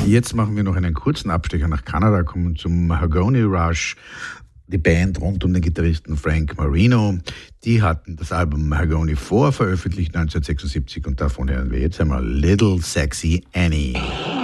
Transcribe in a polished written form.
Jetzt machen wir noch einen kurzen Abstecher nach Kanada, kommen zum Mahogany Rush. Die Band rund um den Gitarristen Frank Marino, die hatten das Album Mahogany 4 veröffentlicht 1976 und davon hören wir jetzt einmal Little Sexy Annie.